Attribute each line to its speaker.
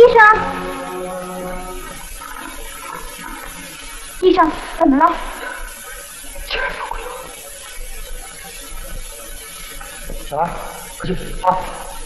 Speaker 1: 生，医生，怎么了？
Speaker 2: 钱受不了。小兰，快去啊！